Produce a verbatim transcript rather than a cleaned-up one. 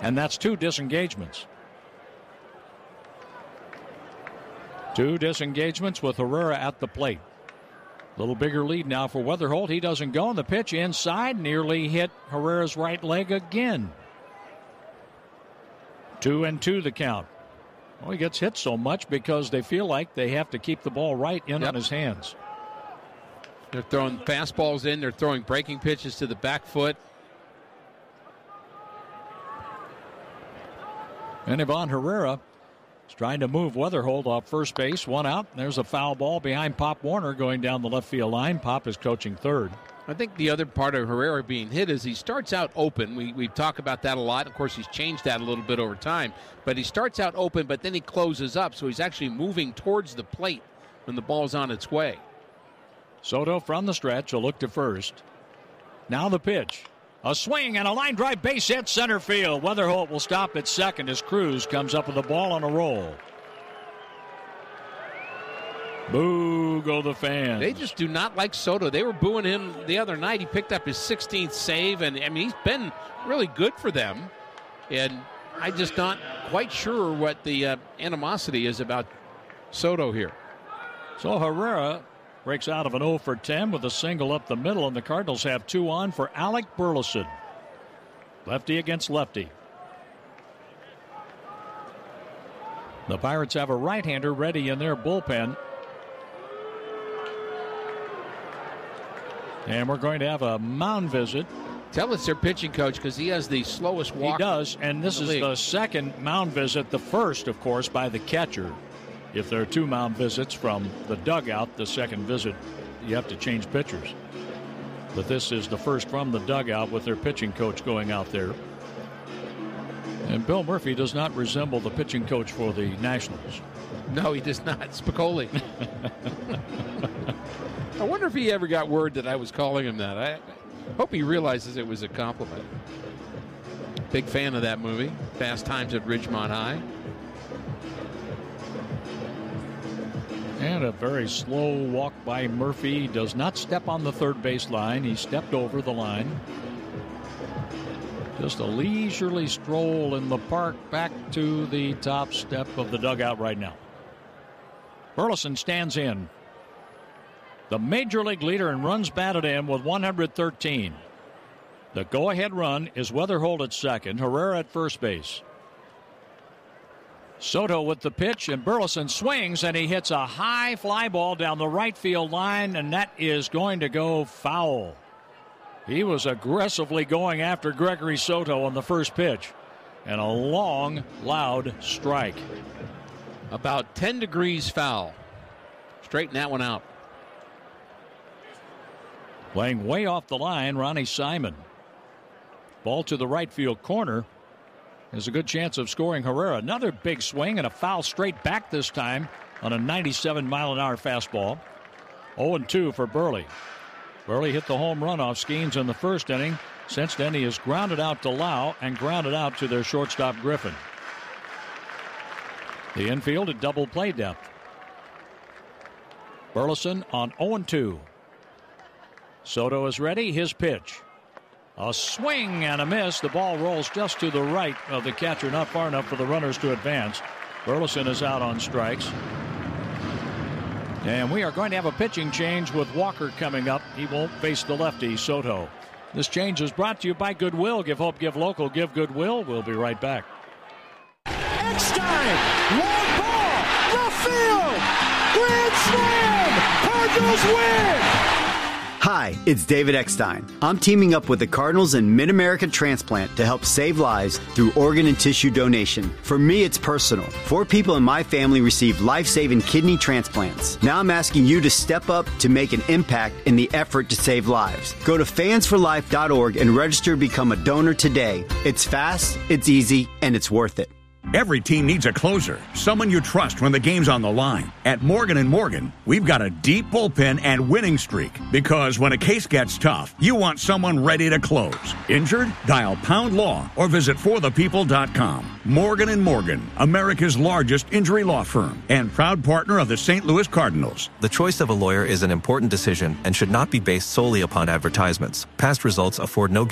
And that's two disengagements. Two disengagements with Herrera at the plate. A little bigger lead now for Wetherholt. He doesn't go, and the pitch inside nearly hit Herrera's right leg again. Two and two the count. Well, he gets hit so much because they feel like they have to keep the ball right in yep. on his hands. They're throwing fastballs in. They're throwing breaking pitches to the back foot. And Ivan Herrera is trying to move Wetherholt off first base. One out. There's a foul ball behind Pop Warner going down the left field line. Pop is coaching third. I think the other part of Herrera being hit is he starts out open. We we talk about that a lot. Of course, he's changed that a little bit over time. But he starts out open, but then he closes up. So he's actually moving towards the plate when the ball's on its way. Soto from the stretch, a look to first. Now the pitch. A swing and a line drive base hit center field. Wetherholt will stop at second as Cruz comes up with the ball on a roll. Boo, go the fans. They just do not like Soto. They were booing him the other night. He picked up his sixteenth save, and I mean, he's been really good for them. And I'm just not quite sure what the uh, animosity is about Soto here. So Herrera breaks out of an oh for ten with a single up the middle, and the Cardinals have two on for Alec Burleson. Lefty against lefty. The Pirates have a right-hander ready in their bullpen. And we're going to have a mound visit. Tell us their pitching coach, because he has the slowest walk. He does, and this is the, the second mound visit, the first, of course, by the catcher. If there are two mound visits from the dugout, the second visit, you have to change pitchers. But this is the first from the dugout with their pitching coach going out there. And Bill Murphy does not resemble the pitching coach for the Nationals. No, he does not. Spicoli. I wonder if he ever got word that I was calling him that. I hope he realizes it was a compliment. Big fan of that movie, Fast Times at Ridgemont High. And a very slow walk by Murphy. He does not step on the third base line. He stepped over the line. Just a leisurely stroll in the park back to the top step of the dugout right now. Burleson stands in. The major league leader in runs batted in with one hundred thirteen. The go-ahead run is Wetherholt at second, Herrera at first base. Soto with the pitch, and Burleson swings, and he hits a high fly ball down the right field line, and that is going to go foul. He was aggressively going after Gregory Soto on the first pitch, and a long, loud strike. About ten degrees foul. Straighten that one out. Playing way off the line, Ronnie Simon. Ball to the right field corner. There's a good chance of scoring Herrera. Another big swing and a foul straight back this time on a ninety-seven mile an hour fastball. oh and two for Burley. Burley hit the home run off Skeens in the first inning. Since then, he has grounded out to Lau and grounded out to their shortstop Griffin. The infield at double play depth. Burleson on oh and two. Soto is ready. His pitch. A swing and a miss. The ball rolls just to the right of the catcher, not far enough for the runners to advance. Burleson is out on strikes. And we are going to have a pitching change with Walker coming up. He won't face the lefty, Soto. This change is brought to you by Goodwill. Give hope, give local, give Goodwill. We'll be right back. Eckstein, long ball, left field, grand slam, Cardinals win. Hi, it's David Eckstein. I'm teaming up with the Cardinals and Mid-America Transplant to help save lives through organ and tissue donation. For me, it's personal. Four people in my family received life-saving kidney transplants. Now I'm asking you to step up to make an impact in the effort to save lives. Go to fans for life dot org and register to become a donor today. It's fast, it's easy, and it's worth it. Every team needs a closer, someone you trust when the game's on the line. At Morgan and Morgan, we've got a deep bullpen and winning streak because when a case gets tough, you want someone ready to close. Injured? Dial Pound Law or visit for the people dot com. Morgan and Morgan, America's largest injury law firm and proud partner of the Saint Louis Cardinals. The choice of a lawyer is an important decision and should not be based solely upon advertisements. Past results afford no